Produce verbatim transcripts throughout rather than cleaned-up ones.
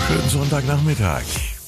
Schönen Sonntagnachmittag.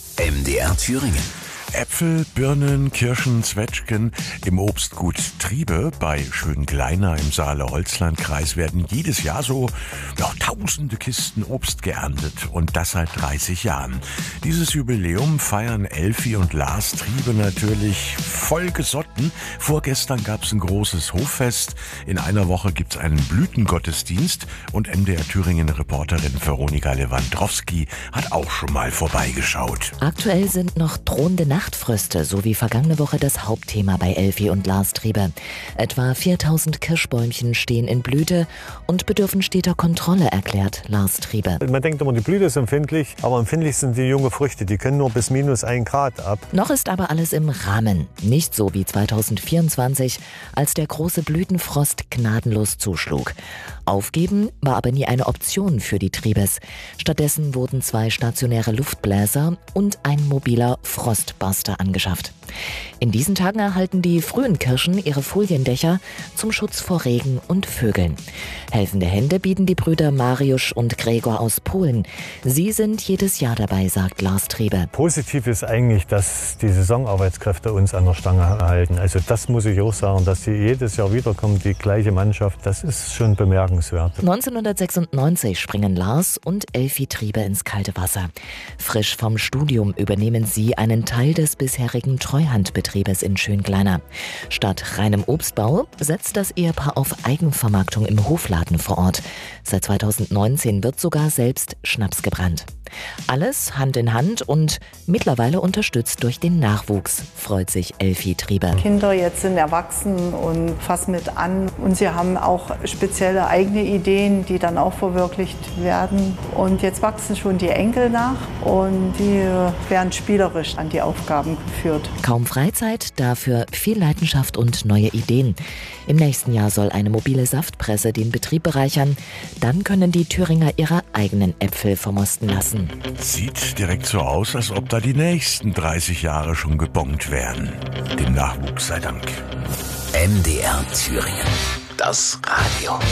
M D R Thüringen. Äpfel, Birnen, Kirschen, Zwetschgen im Obstgut Triebe bei Schöngleiner im Saale-Holzland-Kreis werden jedes Jahr so ja, tausende Kisten Obst geerntet und das seit dreißig Jahren. Dieses Jubiläum feiern Elfi und Lars Triebe natürlich voll gesotten. Vorgestern gab es ein großes Hoffest. In einer Woche gibt es einen Blütengottesdienst und M D R Thüringen-Reporterin Veronika Lewandowski hat auch schon mal vorbeigeschaut. Aktuell sind noch drohende Nachtfröste, so wie vergangene Woche das Hauptthema bei Elfi und Lars Triebe. Etwa viertausend Kirschbäumchen stehen in Blüte und bedürfen steter Kontrolle, erklärt Lars Triebe. Man denkt immer, die Blüte ist empfindlich, aber empfindlich sind die jungen Früchte. Die können nur bis minus ein Grad ab. Noch ist aber alles im Rahmen. Nicht so wie zweitausendvierundzwanzig, als der große Blütenfrost gnadenlos zuschlug. Aufgeben war aber nie eine Option für die Triebes. Stattdessen wurden zwei stationäre Luftbläser und ein mobiler Frostbuster angeschafft. In diesen Tagen erhalten die frühen Kirschen ihre Foliendächer zum Schutz vor Regen und Vögeln. Helfende Hände bieten die Brüder Mariusz und Gregor aus Polen. Sie sind jedes Jahr dabei, sagt Lars Triebe. Positiv ist eigentlich, dass die Saisonarbeitskräfte uns an der Stange halten. Also das muss ich auch sagen, dass sie jedes Jahr wiederkommen, die gleiche Mannschaft, das ist schon bemerkenswert. neunzehnhundertsechsundneunzig springen Lars und Elfi Triebe ins kalte Wasser. Frisch vom Studium übernehmen sie einen Teil des bisherigen Treuhandbetriebes in Schöngleiner. Statt reinem Obstbau setzt das Ehepaar auf Eigenvermarktung im Hofladen vor Ort. Seit zweitausendneunzehn wird sogar selbst Schnaps gebrannt. Alles Hand in Hand und mittlerweile unterstützt durch den Nachwuchs, freut sich Elfi Triebe. Kinder jetzt sind erwachsen und fassen mit an. Und sie haben auch spezielle eigene Ideen, die dann auch verwirklicht werden. Und jetzt wachsen schon die Enkel nach und die werden spielerisch an die Aufgaben geführt. Kaum Freizeit, dafür viel Leidenschaft und neue Ideen. Im nächsten Jahr soll eine mobile Saftpresse den Betrieb bereichern. Dann können die Thüringer ihre eigenen Äpfel vermosten lassen. Sieht direkt so aus, als ob da die nächsten dreißig Jahre schon gebongt wären. Dem Nachwuchs sei Dank. M D R Thüringen. Das Radio.